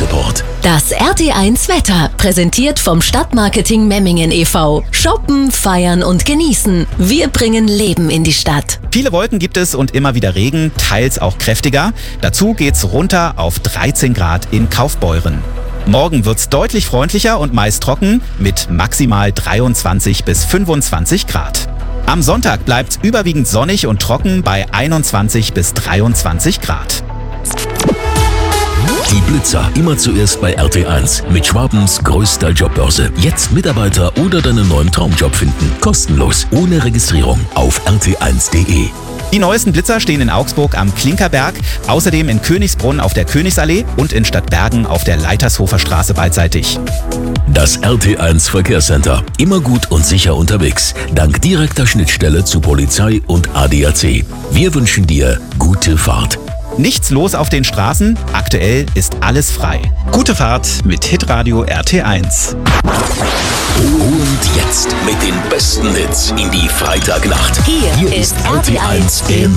Autosupport. Das RT1 Wetter, präsentiert vom Stadtmarketing Memmingen e.V. Shoppen, feiern und genießen. Wir bringen Leben in die Stadt. Viele Wolken gibt es und immer wieder Regen, teils auch kräftiger. Dazu geht's runter auf 13 Grad in Kaufbeuren. Morgen wird's deutlich freundlicher und meist trocken mit maximal 23 bis 25 Grad. Am Sonntag bleibt's überwiegend sonnig und trocken bei 21 bis 23 Grad. Die Blitzer immer zuerst bei RT1 mit Schwabens größter Jobbörse. Jetzt Mitarbeiter oder deinen neuen Traumjob finden. Kostenlos, ohne Registrierung auf rt1.de. Die neuesten Blitzer stehen in Augsburg am Klinkerberg, außerdem in Königsbrunn auf der Königsallee und in Stadtbergen auf der Leitershofer Straße beidseitig. Das RT1 Verkehrscenter. Immer gut und sicher unterwegs. Dank direkter Schnittstelle zu Polizei und ADAC. Wir wünschen dir gute Fahrt. Nichts los auf den Straßen, aktuell ist alles frei. Gute Fahrt mit Hitradio RT1. Und jetzt mit den besten Hits in die Freitagnacht. Hier ist RT1 im